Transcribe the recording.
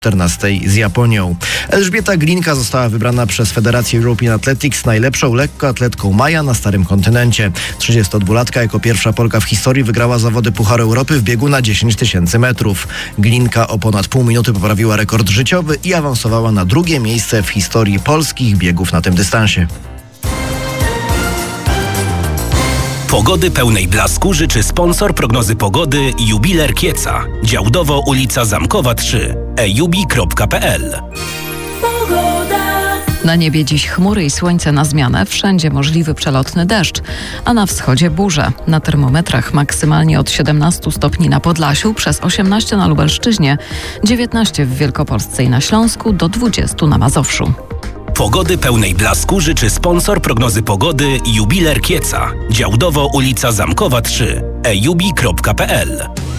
14 z Japonią. Elżbieta Glinka została wybrana przez Federację European Athletics najlepszą lekkoatletką maja na Starym Kontynencie. 32-latka jako pierwsza Polka w historii wygrała zawody Pucharu Europy w biegu na 10 000 metrów. Glinka o ponad pół minuty poprawiła rekord życiowy i awansowała na drugie miejsce w historii polskich biegów na tym dystansie. Pogody pełnej blasku życzy sponsor prognozy pogody Jubiler Kieca. Działdowo ulica Zamkowa 3. ejubi.pl. Na niebie dziś chmury i słońce na zmianę. Wszędzie możliwy przelotny deszcz, a na wschodzie burze. Na termometrach maksymalnie od 17 stopni na Podlasiu, przez 18 na Lubelszczyźnie, 19 w Wielkopolsce i na Śląsku, do 20 na Mazowszu. Pogody pełnej blasku życzy sponsor prognozy pogody Jubiler Kieca. Działdowo ulica Zamkowa 3. ejubi.pl.